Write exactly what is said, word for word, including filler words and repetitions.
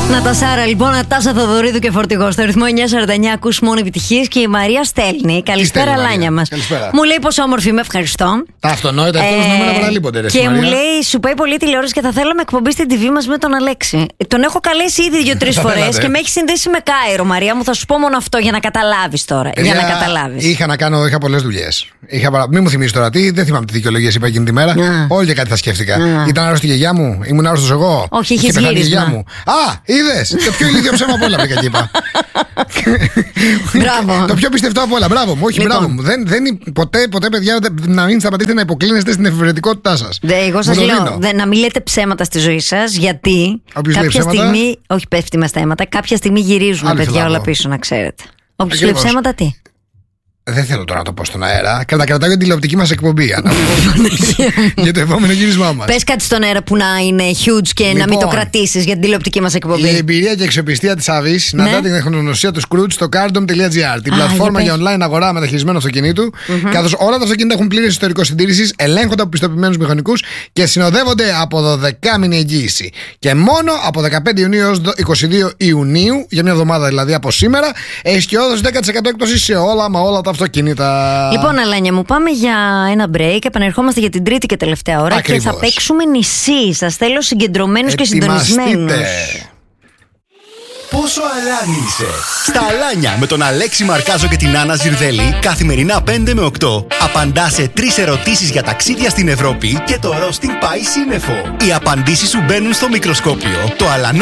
Νατασάρα, λοιπόν, Νατάσα Θοδωρίδου και Φορτηγό στο ρυθμό εννιά σαράντα εννιά. Ακούς μόνο επιτυχίες και η Μαρία στέλνει. Καλησπέρα, Λάνια μας. Μου λέει πόσο όμορφη είμαι, ευχαριστώ. Τα αυτονόητα, αυτό δεν με παραλείπονται. Και μου λέει, σου πάει πολύ τηλεόραση και θα θέλαμε εκπομπή στην τι βι μας με τον Αλέξη. Τον έχω καλέσει ήδη δύο-τρεις φορές και με έχει συνδέσει με Κάιρο, Μαρία μου. Θα σου πω μόνο αυτό για να καταλάβεις τώρα. Για να καταλάβεις. Είχα να κάνω, είχα πολλές δουλειές. Μην μου θυμίσεις τώρα τι, δεν θυμάμαι τι δικαιολογίες είπα εκείνη τη μέρα. Όλοι και κάτι θα σκέφτηκα. Ήταν άρρωστη η γιαγιά μου, ήμουν άρρωστος εγώ. Όχι, είχες γύρισμα. Α, είδες! Το πιο ηλίθιο ψέμα από όλα βρήκα εκεί είπα. Μπράβο. Το πιο πιστευτό από όλα. Μπράβο μου, όχι, μπράβο μου. Δεν, δεν, ποτέ, ποτέ, παιδιά, να μην σταματήσετε να υποκλίνεστε στην εφευρετικότητά σας. Εγώ σας λέω να μην λέτε ψέματα στη ζωή σας, γιατί κάποια στιγμή. Όχι, πέφτει με στα αίματα. Κάποια στιγμή γυρίζουν, παιδιά, όλα πίσω, να ξέρετε. Όποιος λέει ψέματα, τι. Δεν θέλω τώρα να το πω στον αέρα. Κρατά, κρατάω για την τηλεοπτική μας εκπομπή. Για το επόμενο γύρισμά μας. Πες κάτι στον αέρα που να είναι huge και λοιπόν, να μην το κρατήσεις για την τηλεοπτική μας εκπομπή. Η εμπειρία και αξιοπιστία της Αβής συναντά την τεχνογνωσία του Scrooge στο cardom τελεία gr, την πλατφόρμα για, για online αγορά μεταχειρισμένου αυτοκινήτου. Mm-hmm. Καθώς όλα τα αυτοκίνητα έχουν πλήρες ιστορικό συντήρησης, ελέγχονται από πιστοποιημένους μηχανικούς και συνοδεύονται από δωδεκάμηνη εγγύηση. Και μόνο από δεκαπέντε Ιουνίου έως είκοσι δύο Ιουνίου, για μια εβδομάδα δηλαδή από σήμερα, έχει και όδος δέκα τοις εκατό έκπτωση σε όλα μα όλα τα αυτοκίνητα. Λοιπόν, Αλάνια μου, πάμε για ένα break. Επανερχόμαστε για την τρίτη και τελευταία ώρα. Ακριβώς. Και θα παίξουμε νησί. Σας θέλω συγκεντρωμένους και συντονισμένους. Πόσο αλάνι είσαι? Στα Αλάνια με τον Αλέξη Μαρκάζο και την Άννα Ζιρδέλη καθημερινά πέντε με οκτώ απαντά σε τρεις ερωτήσεις για ταξίδια στην Ευρώπη και το ρόστινγκ πάει σύννεφο. Οι απαντήσεις σου μπαίνουν στο μικροσκόπιο. Το αλανό